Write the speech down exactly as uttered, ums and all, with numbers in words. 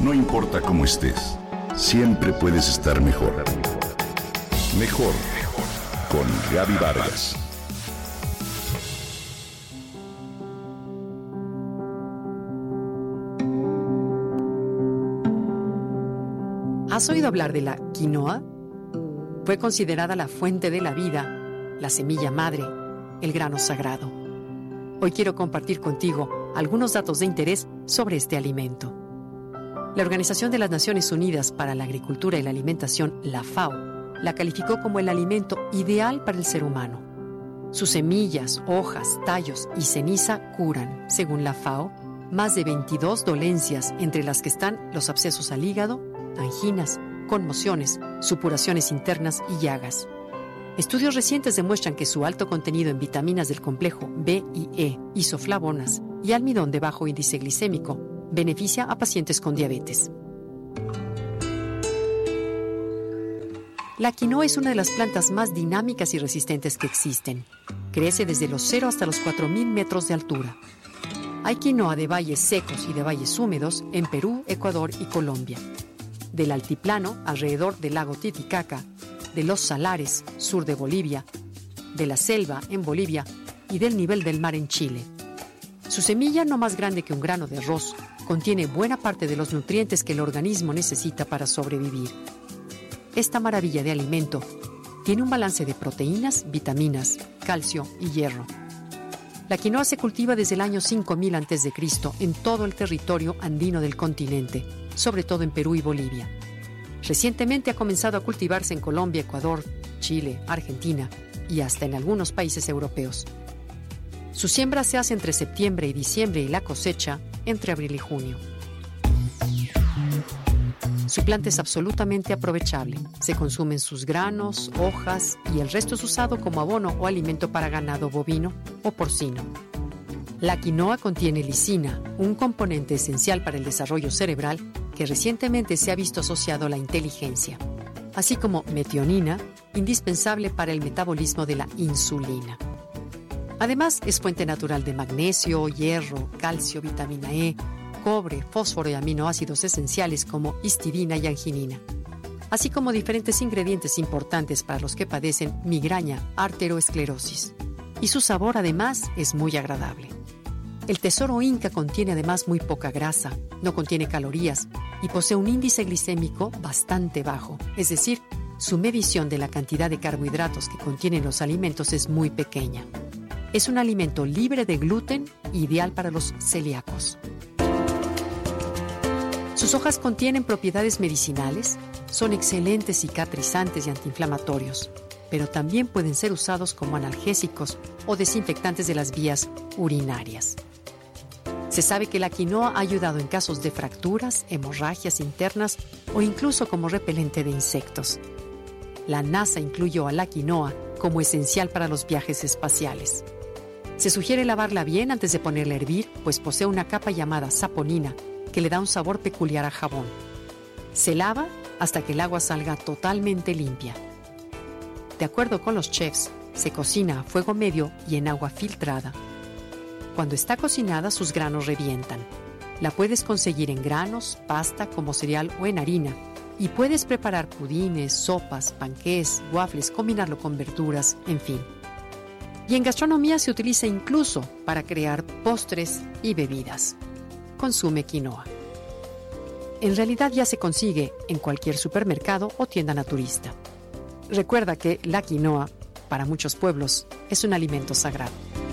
No importa cómo estés, siempre puedes estar mejor. Mejor, mejor. Con Gaby Vargas. ¿Has oído hablar de la quinoa? Fue considerada la fuente de la vida, la semilla madre, el grano sagrado. Hoy quiero compartir contigo algunos datos de interés sobre este alimento. La Organización de las Naciones Unidas para la Agricultura y la Alimentación, la FAO, la calificó como el alimento ideal para el ser humano. Sus semillas, hojas, tallos y ceniza curan, según la FAO, más de veintidós dolencias, entre las que están los abscesos al hígado, anginas, conmociones, supuraciones internas y llagas. Estudios recientes demuestran que su alto contenido en vitaminas del complejo B y E, isoflavonas y almidón de bajo índice glicémico beneficia a pacientes con diabetes. La quinoa es una de las plantas más dinámicas y resistentes que existen. Crece desde los cero hasta los cuatro mil metros de altura. Hay quinoa de valles secos y de valles húmedos en Perú, Ecuador y Colombia. Del altiplano, alrededor del lago Titicaca, de los salares, sur de Bolivia, de la selva, en Bolivia, y del nivel del mar en Chile. Su semilla, no más grande que un grano de arroz, contiene buena parte de los nutrientes que el organismo necesita para sobrevivir. Esta maravilla de alimento tiene un balance de proteínas, vitaminas, calcio y hierro. La quinoa se cultiva desde el año cinco mil antes de Cristo en todo el territorio andino del continente, sobre todo en Perú y Bolivia. Recientemente ha comenzado a cultivarse en Colombia, Ecuador, Chile, Argentina y hasta en algunos países europeos. Su siembra se hace entre septiembre y diciembre y la cosecha entre abril y junio. Su planta es absolutamente aprovechable. Se consumen sus granos, hojas y el resto es usado como abono o alimento para ganado bovino o porcino. La quinoa contiene lisina, un componente esencial para el desarrollo cerebral que recientemente se ha visto asociado a la inteligencia, así como metionina, indispensable para el metabolismo de la insulina. Además, es fuente natural de magnesio, hierro, calcio, vitamina E, cobre, fósforo y aminoácidos esenciales como histidina y arginina, así como diferentes ingredientes importantes para los que padecen migraña, arteriosclerosis. Y su sabor, además, es muy agradable. El tesoro inca contiene además muy poca grasa, no contiene calorías y posee un índice glicémico bastante bajo, es decir, su medición de la cantidad de carbohidratos que contienen los alimentos es muy pequeña. Es un alimento libre de gluten, ideal para los celíacos. Sus hojas contienen propiedades medicinales, son excelentes cicatrizantes y antiinflamatorios, pero también pueden ser usados como analgésicos o desinfectantes de las vías urinarias. Se sabe que la quinoa ha ayudado en casos de fracturas, hemorragias internas o incluso como repelente de insectos. La NASA incluyó a la quinoa como esencial para los viajes espaciales. Se sugiere lavarla bien antes de ponerla a hervir, pues posee una capa llamada saponina, que le da un sabor peculiar a jabón. Se lava hasta que el agua salga totalmente limpia. De acuerdo con los chefs, se cocina a fuego medio y en agua filtrada. Cuando está cocinada, sus granos revientan. La puedes conseguir en granos, pasta, como cereal o en harina. Y puedes preparar pudines, sopas, panqués, waffles, combinarlo con verduras, en fin. Y en gastronomía se utiliza incluso para crear postres y bebidas. Consume quinoa. En realidad ya se consigue en cualquier supermercado o tienda naturista. Recuerda que la quinoa, para muchos pueblos, es un alimento sagrado.